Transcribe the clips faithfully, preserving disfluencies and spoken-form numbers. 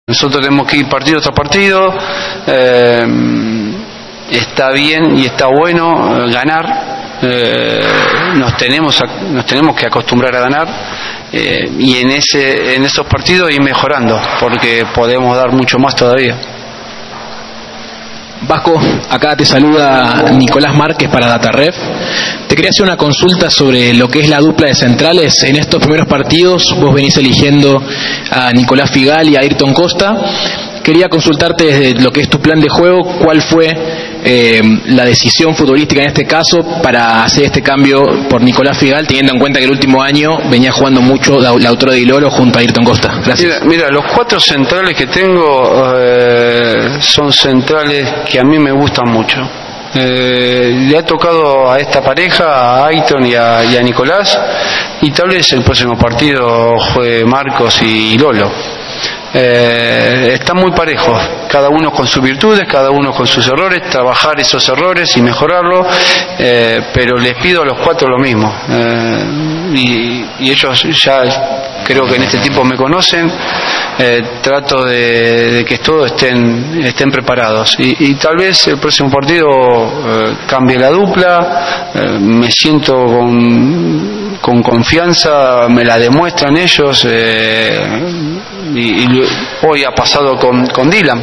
Nosotros tenemos que ir partido tras partido. Eh, está bien y está bueno ganar. Eh, nos tenemos nos tenemos que acostumbrar a ganar, eh, y en ese en esos partidos ir mejorando, porque podemos dar mucho más todavía. Vasco, acá te saluda Nicolás Márquez para DataRef. Te quería hacer una consulta sobre lo que es la dupla de centrales. En estos primeros partidos vos venís eligiendo a Nicolás Figal y a Ayrton Costa. Quería consultarte desde lo que es tu plan de juego, cuál fue eh, la decisión futbolística en este caso para hacer este cambio por Nicolás Figal, teniendo en cuenta que el último año venía jugando mucho Lautaro Di Loro junto a Ayrton Costa. Gracias. Mira, mira, los cuatro centrales que tengo eh, son centrales que a mí me gustan mucho. Eh, le ha tocado a esta pareja, a Ayrton y a, y a Nicolás, y tal vez el próximo partido juegue Marcos y Lolo. Eh, están muy parejos, cada uno con sus virtudes, cada uno con sus errores, trabajar esos errores y mejorarlos, eh, pero les pido a los cuatro lo mismo, eh, y, y ellos ya creo que en este tiempo me conocen. Eh, trato de, de que todos estén estén preparados y, y tal vez el próximo partido eh, cambie la dupla, eh, me siento con, con confianza, me la demuestran ellos, eh, y, y hoy ha pasado con, con Dylan,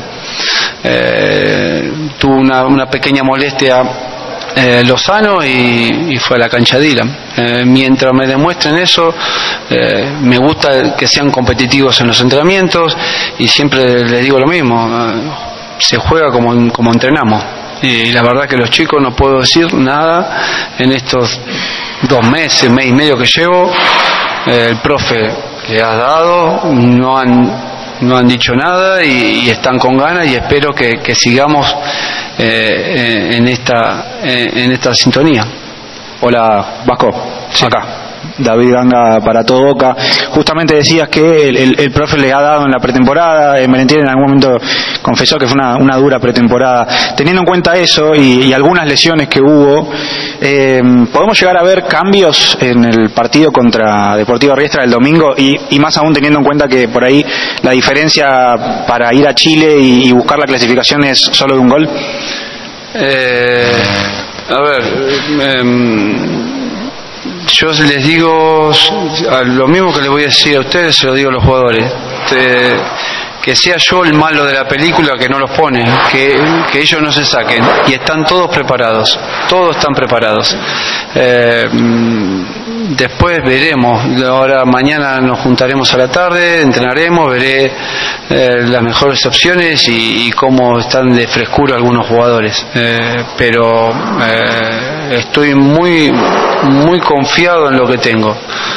eh, tuvo una, una pequeña molestia Eh, Lozano y, y fue a la cancha Dylan. Eh, mientras me demuestren eso, eh, me gusta que sean competitivos en los entrenamientos y siempre les digo lo mismo, eh, se juega como, como entrenamos, y la verdad que los chicos, no puedo decir nada en estos dos meses, mes y medio que llevo. Eh, el profe le ha dado, no han no han dicho nada y, y están con ganas, y espero que, que sigamos eh, en esta en esta sintonía. Hola, Vasco. Sí. Acá David Ganga para Todo Boca. Justamente decías que el, el, el profe le ha dado en la pretemporada, eh, Merentiel en algún momento confesó que fue una, una dura pretemporada. Teniendo en cuenta eso y, y algunas lesiones que hubo, eh, ¿podemos llegar a ver cambios en el partido contra Deportivo Riestra el domingo? Y, y más aún teniendo en cuenta que por ahí la diferencia para ir a Chile y, y buscar la clasificación es solo de un gol. Eh, a ver, eh, yo les digo lo mismo que les voy a decir a ustedes, se lo digo a los jugadores. Te, que sea yo el malo de la película que no los pone, que, que ellos no se saquen, y están todos preparados, todos están preparados. Eh, después veremos, ahora mañana nos juntaremos a la tarde, entrenaremos, veré eh, las mejores opciones y, y cómo están de frescura algunos jugadores, eh, pero eh, estoy muy muy confiado en lo que tengo.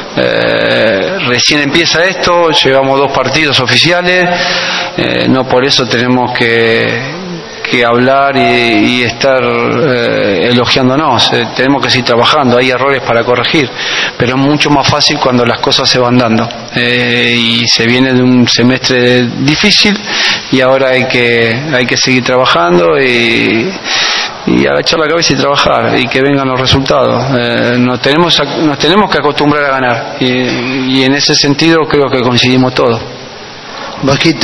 Eh, recién empieza esto, llevamos dos partidos oficiales, eh, no por eso tenemos que que hablar y, y estar eh, elogiándonos. Eh, tenemos que seguir trabajando, hay errores para corregir, pero es mucho más fácil cuando las cosas se van dando, eh, y se viene de un semestre difícil y ahora hay que hay que seguir trabajando y y agachar la cabeza y trabajar y que vengan los resultados. Eh, nos tenemos nos tenemos que acostumbrar a ganar y, y en ese sentido creo que coincidimos todos. Vasquito,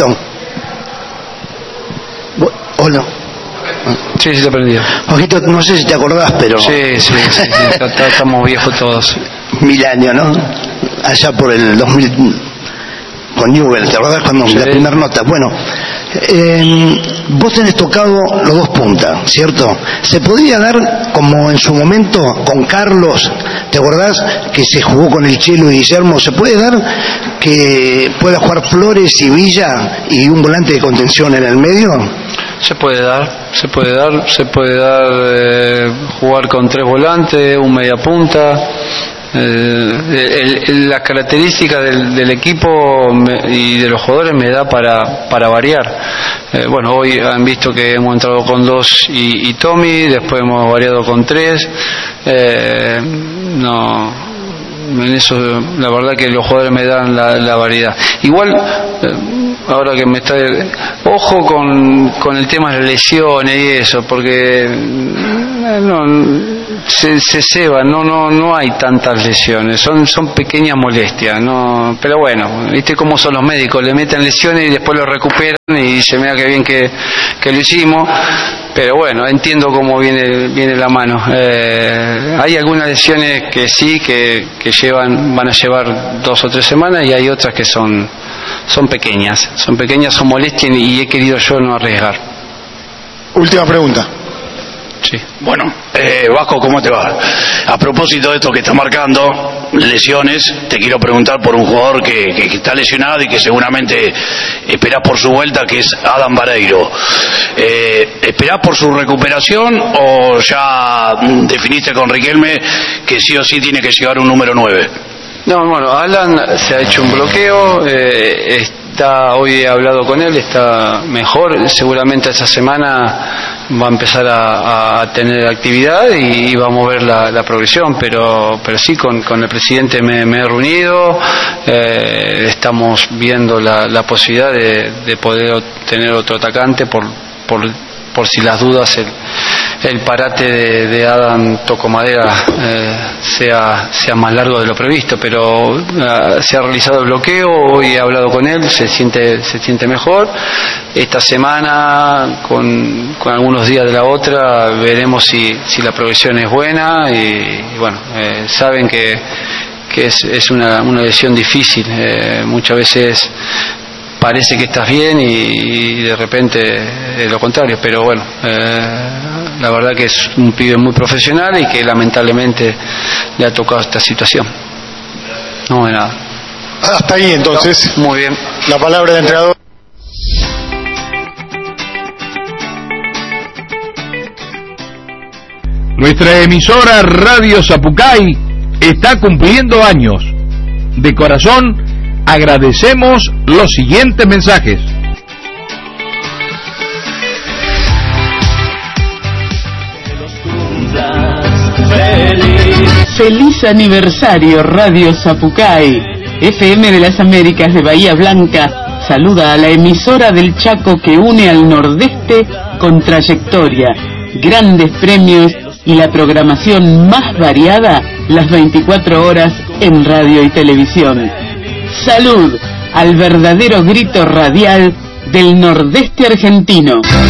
hola. Sí, sí, te aprendí. Vasquito, no sé si te acordás, pero sí, sí, sí, sí, estamos viejos todos. Mil años, ¿no? Allá por el dos mil con Newell, ¿te acordás cuando sí. La primera nota? Bueno, eh, vos tenés tocado los dos puntas, ¿cierto? ¿Se podría dar, como en su momento con Carlos, te acordás que se jugó con el Chelo y Guillermo, se puede dar que pueda jugar Flores y Villa y un volante de contención en el medio? Se puede dar, se puede dar, se puede dar eh, jugar con tres volantes, un media punta. Eh, el, el, la característica del, del equipo me, y de los jugadores me da para, para variar. Eh, bueno, hoy han visto que hemos entrado con dos y, y Tommy, después hemos variado con tres. Eh, no, en eso la verdad que los jugadores me dan la, la variedad. Igual, eh, ahora que me está, ojo con, con el tema de las lesiones y eso, porque no, se, se ceba, no no no hay tantas lesiones, son son pequeñas molestias, no, pero bueno, viste cómo son los médicos, le meten lesiones y después lo recuperan y dicen mira qué bien que, que lo hicimos, pero bueno, entiendo cómo viene viene la mano. Eh, hay algunas lesiones que sí que, que llevan van a llevar dos o tres semanas y hay otras que son son pequeñas, son pequeñas, son molestias y he querido yo no arriesgar. Última pregunta. Sí. Bueno, eh, Vasco, ¿cómo te va? A propósito de esto que está marcando, lesiones, te quiero preguntar por un jugador que, que, que está lesionado y que seguramente esperás por su vuelta, que es Adam Vareiro. Eh, ¿Esperás por su recuperación o ya definiste con Riquelme que sí o sí tiene que llegar un número nueve? No, bueno, Alan se ha hecho un bloqueo, eh, está, hoy he hablado con él, está mejor, seguramente esta semana va a empezar a, a tener actividad y, y vamos a ver la, la progresión, pero pero sí, con, con el presidente me, me he reunido, eh, estamos viendo la, la posibilidad de, de poder tener otro atacante por, por, por si las dudas el, el parate de, de Adam Tocomadera eh, sea sea más largo de lo previsto, pero uh, se ha realizado el bloqueo, hoy he hablado con él, se siente se siente mejor. Esta semana, con, con algunos días de la otra, veremos si, si la progresión es buena y, y bueno, eh, saben que, que es, es una, una lesión difícil, eh, muchas veces parece que estás bien y, y de repente es lo contrario, pero bueno, eh, la verdad que es un pibe muy profesional y que lamentablemente le ha tocado esta situación. No de nada. Hasta ahí entonces. No, muy bien. La palabra del entrenador. Nuestra emisora Radio Sapucay está cumpliendo años. De corazón agradecemos los siguientes mensajes. Feliz aniversario Radio Sapucay. F M de las Américas de Bahía Blanca saluda a la emisora del Chaco que une al Nordeste con trayectoria, grandes premios y la programación más variada las veinticuatro horas en radio y televisión. Salud al verdadero grito radial del Nordeste argentino.